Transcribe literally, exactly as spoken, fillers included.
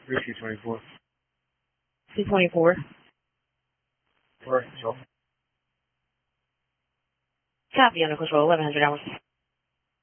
three two twenty-four. two twenty-four. Four, control. Copy, under control, eleven hundred hours.